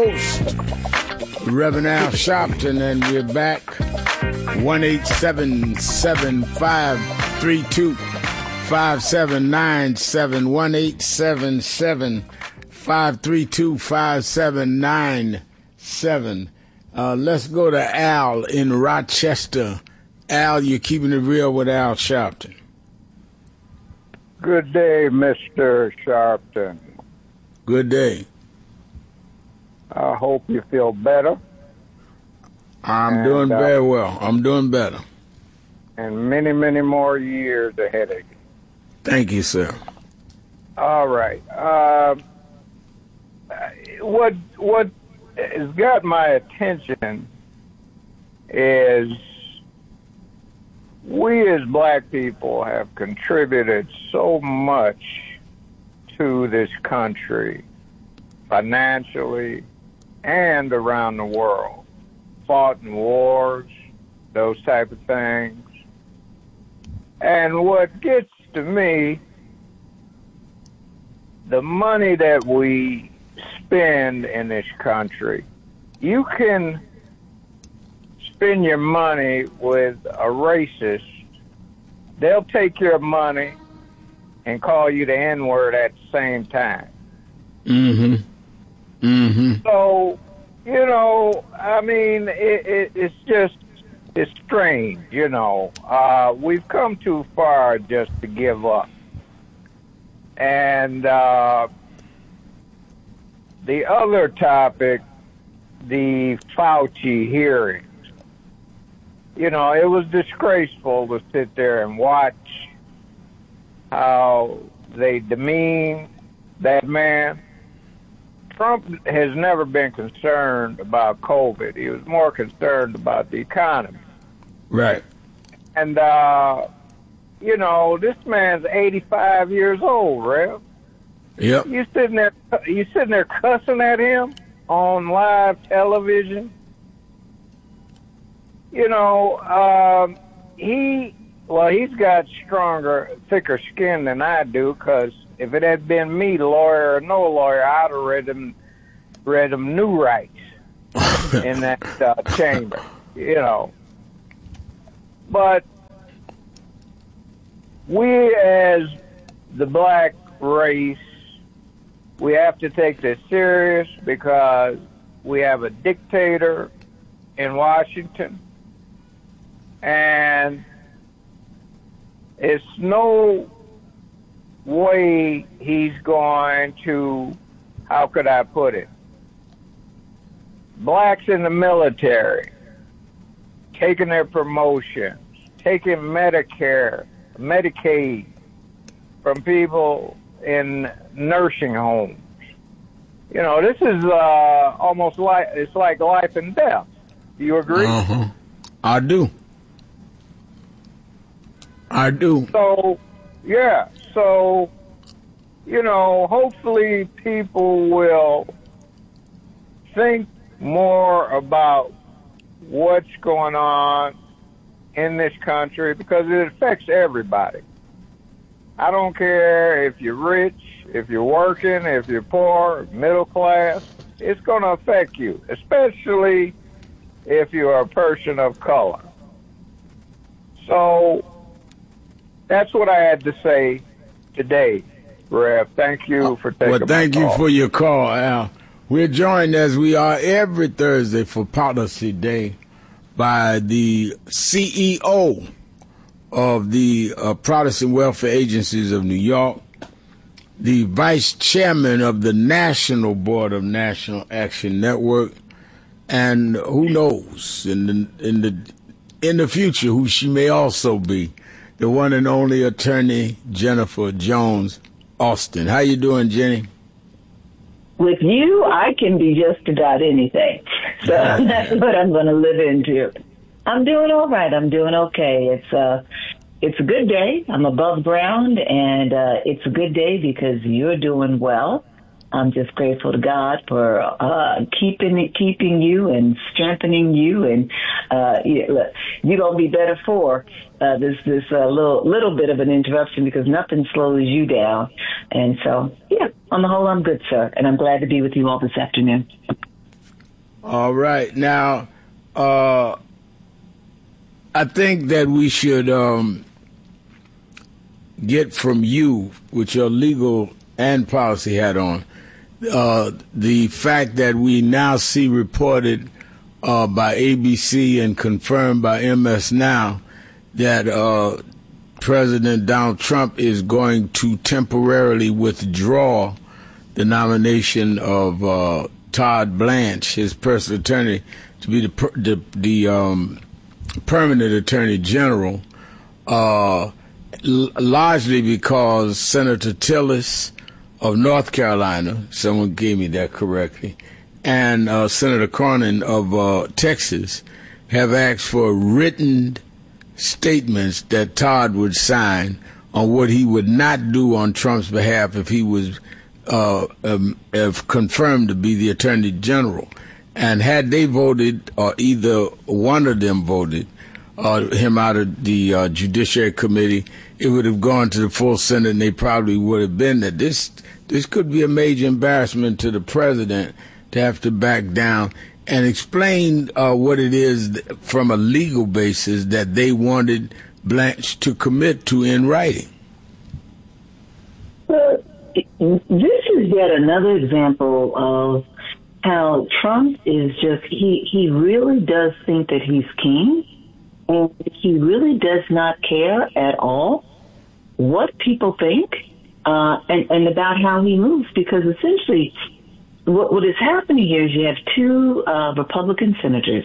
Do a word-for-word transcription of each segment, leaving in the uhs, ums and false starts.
host, Reverend Al Sharpton, and we're back. one eight seven seven five three two five seven nine seven. one eight seven seven five three two five seven nine seven. Uh, let's go to Al in Rochester. Al, you're keeping it real with Al Sharpton. Good day, Mister Sharpton. Good day. I hope you feel better. I'm and, doing uh, very well. I'm doing better. And many, many more years ahead of you. Thank you, sir. All right. Uh, what what has got my attention is we as black people have contributed so much to this country financially and around the world. Fought in wars, those type of things. And what gets to me, the money that we spend in this country, you can spend your money with a racist. They'll take your money and call you the N-word at the same time. Mm-hmm. Mm-hmm. So, you know, I mean, it, it, it's just, it's strange, you know. Uh, we've come too far just to give up. And uh, the other topic, the Fauci hearings, you know, it was disgraceful to sit there and watch how they demean that man. Trump has never been concerned about COVID. He was more concerned about the economy. Right. And, uh, you know, this man's eighty-five years old, Rev. Yep. You sitting there, you sitting there cussing at him on live television. You know, um, he, well, he's got stronger, thicker skin than I do, because if it had been me, lawyer or no lawyer, I'd have read him, read him new rights in that uh, chamber, you know. But we as the black race, we have to take this serious because we have a dictator in Washington, and it's no way he's going to, how could I put it, blacks in the military taking their promotions, taking Medicare, Medicaid from people in nursing homes. You know, this is uh, almost like, it's like life and death. Do you agree? Uh-huh. I do. I do. So, yeah. So, you know, hopefully people will think more about what's going on in this country, because it affects everybody. I don't care if you're rich, if you're working, if you're poor, middle class. It's going to affect you, especially if you're a person of color. So that's what I had to say today, Rev. Thank you for taking Well, thank my you call. for your call, Al. We're joined, as we are every Thursday for Policy Day, by the C E O of the uh, Protestant Welfare Agencies of New York, the Vice Chairman of the National Board of National Action Network, and who knows, in the, in the, in the future, who she may also be, the one and only attorney, Jennifer Jones Austin. How you doing, Jenny? With you, I can be just about anything. So that's what I'm going to live into. I'm doing all right. I'm doing okay. It's uh, it's a good day. I'm above ground, and uh, it's a good day because you're doing well. I'm just grateful to God for uh, keeping keeping you and strengthening you, and uh, yeah, look, you're gonna be better for uh, this this uh, little little bit of an interruption, because nothing slows you down. And so, yeah, on the whole, I'm good, sir, and I'm glad to be with you all this afternoon. All right. Now, uh, I think that we should um, get from you, with your legal and policy hat on, uh, the fact that we now see reported uh, by A B C and confirmed by M S Now that uh, President Donald Trump is going to temporarily withdraw the nomination of uh, Todd Blanche, his personal attorney, to be the the, the um, permanent attorney general, uh, l- largely because Senator Tillis of North Carolina, someone gave me that correctly, and uh, Senator Cornyn of uh, Texas have asked for written statements that Todd would sign on what he would not do on Trump's behalf if he was uh, um, if confirmed to be the Attorney General. And had they voted, or either one of them voted uh, him out of the uh, Judiciary Committee, it would have gone to the full Senate, and they probably would have been there. This this could be a major embarrassment to the president to have to back down and explain uh, what it is from a legal basis that they wanted Blanche to commit to in writing. Well, this is yet another example of how Trump is just, he, he really does think that he's king, and he really does not care at all what people think uh, and, and about how he moves, because essentially what, what is happening here is you have two uh, Republican senators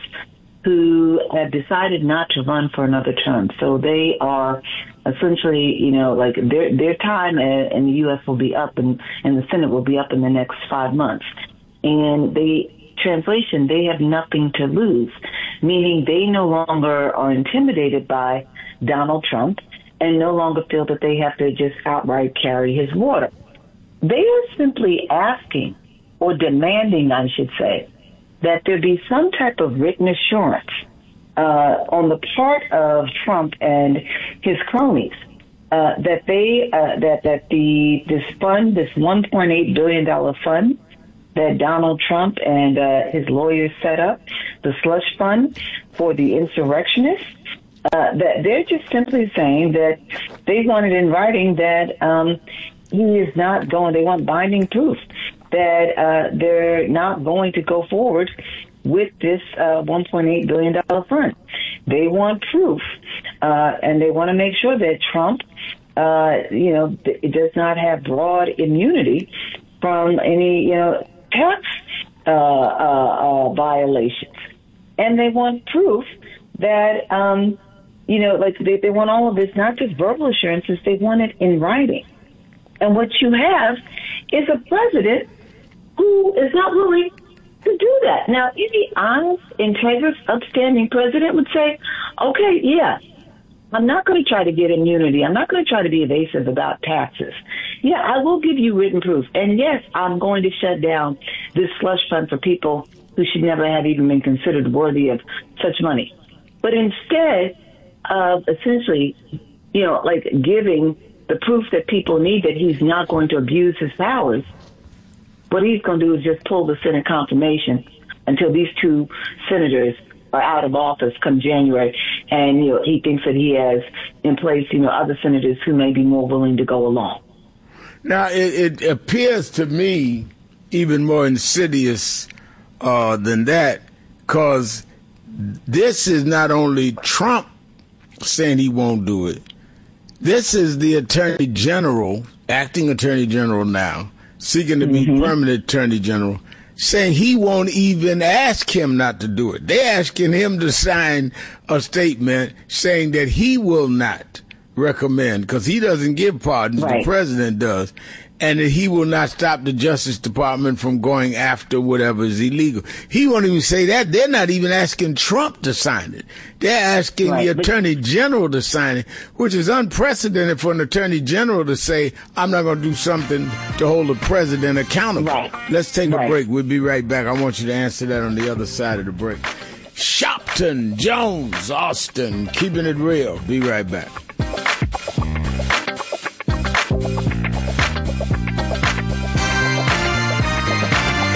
who have decided not to run for another term. So they are essentially, you know, like their their time in the U S will be up, and, and the Senate will be up in the next five months. And they, translation, they have nothing to lose, meaning they no longer are intimidated by Donald Trump and no longer feel that they have to just outright carry his water. They are simply asking, or demanding, I should say, that there be some type of written assurance uh, on the part of Trump and his cronies uh, that they uh, that that the this fund, this one point eight billion dollars fund that Donald Trump and uh, his lawyers set up, the slush fund for the insurrectionists, uh, that they're just simply saying that they want it in writing that um, he is not going. They want binding proof that uh, they're not going to go forward with this uh, one point eight billion dollars fund. They want proof, uh, and they want to make sure that Trump, uh, you know, th- does not have broad immunity from any, you know, tax uh, uh, uh, violations. And they want proof that, um, you know, like they, they want all of this, not just verbal assurances, they want it in writing. And what you have is a president who is not willing to do that. Now, any honest, integrous, upstanding president would say, okay, yeah, I'm not going to try to get immunity. I'm not going to try to be evasive about taxes. Yeah, I will give you written proof. And yes, I'm going to shut down this slush fund for people who should never have even been considered worthy of such money. But instead of essentially, you know, like giving the proof that people need that he's not going to abuse his powers, what he's going to do is just pull the Senate confirmation until these two senators are out of office come January. And, you know, he thinks that he has in place, you know, other senators who may be more willing to go along. Now, it, it appears to me even more insidious uh, than that, because this is not only Trump saying he won't do it. This is the Attorney General, acting Attorney General now, seeking to be mm-hmm. permanent Attorney General, saying he won't even ask him not to do it. They're asking him to sign a statement saying that he will not recommend, because he doesn't give pardons, right. The president does, and that he will not stop the Justice Department from going after whatever is illegal. He won't even say that. They're not even asking Trump to sign it. They're asking right. the Attorney General to sign it, which is unprecedented for an Attorney General to say, I'm not going to do something to hold the president accountable. Right. Let's take right. a break. We'll be right back. I want you to answer that on the other side of the break. Shopton, Jones, Austin, keeping it real. Be right back. This is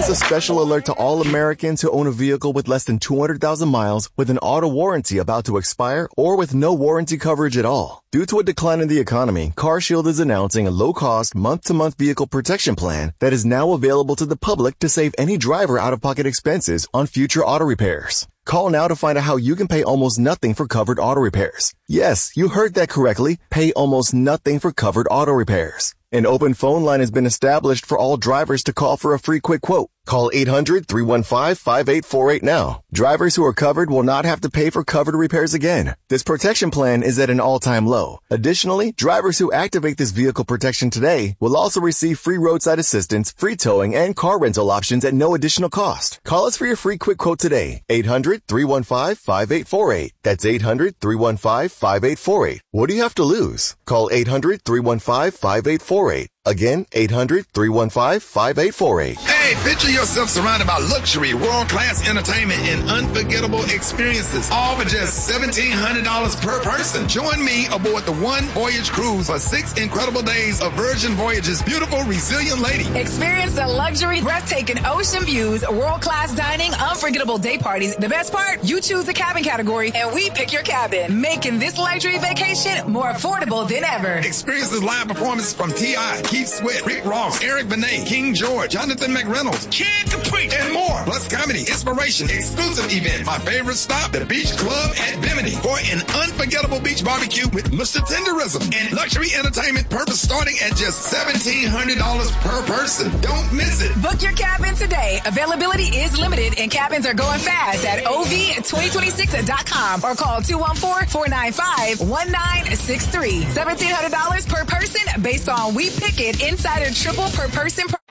a special alert to all Americans who own a vehicle with less than two hundred thousand miles with an auto warranty about to expire or with no warranty coverage at all. Due to a decline in the economy, CarShield is announcing a low-cost, month-to-month vehicle protection plan that is now available to the public to save any driver out-of-pocket expenses on future auto repairs. Call now to find out how you can pay almost nothing for covered auto repairs. Yes, you heard that correctly. Pay almost nothing for covered auto repairs. An open phone line has been established for all drivers to call for a free quick quote. Call eight hundred, three one five, five eight four eight now. Drivers who are covered will not have to pay for covered repairs again. This protection plan is at an all-time low. Additionally, drivers who activate this vehicle protection today will also receive free roadside assistance, free towing, and car rental options at no additional cost. Call us for your free quick quote today. eight hundred, three one five, five eight four eight. That's eight hundred, three one five, five eight four eight. What do you have to lose? Call eight hundred, three one five, five eight four eight. Again, eight hundred, three one five, five eight four eight. Hey, picture yourself surrounded by luxury, world-class entertainment and unforgettable experiences, all for just seventeen hundred dollars per person. Join me aboard the One Voyage Cruise for six incredible days of Virgin Voyage's beautiful, resilient lady. Experience the luxury, breathtaking ocean views, world-class dining, unforgettable day parties. The best part, you choose the cabin category and we pick your cabin, making this luxury vacation more affordable than ever. Experience the live performances from T I, Keith Sweat, Rick Ross, Eric Benet, King George, Jonathan McReynolds, Kid Capri, and more. Plus comedy, inspiration, exclusive event. My favorite stop, the Beach Club at Bimini for an unforgettable beach barbecue with Mister Tenderism and luxury entertainment purpose starting at just seventeen hundred dollars per person. Don't miss it. Book your cabin today. Availability is limited and cabins are going fast at O V twenty twenty-six dot com or call two one four, four nine five, one nine six three. seventeen hundred dollars per person based on We Pick It Insider Triple per person. Per-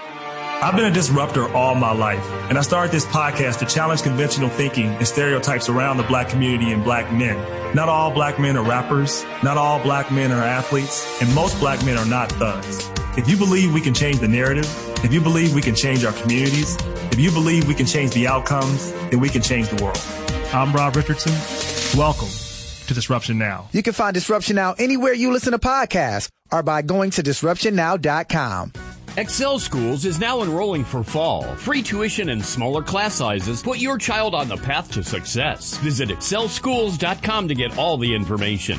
I've been a disruptor all my life, and I started this podcast to challenge conventional thinking and stereotypes around the black community and black men. Not all black men are rappers, not all black men are athletes, and most black men are not thugs. If you believe we can change the narrative, if you believe we can change our communities, if you believe we can change the outcomes, then we can change the world. I'm Rob Richardson. Welcome to Disruption Now. You can find Disruption Now anywhere you listen to podcasts or by going to disruption now dot com. Excel Schools is now enrolling for fall. Free tuition and smaller class sizes put your child on the path to success. Visit excel schools dot com to get all the information.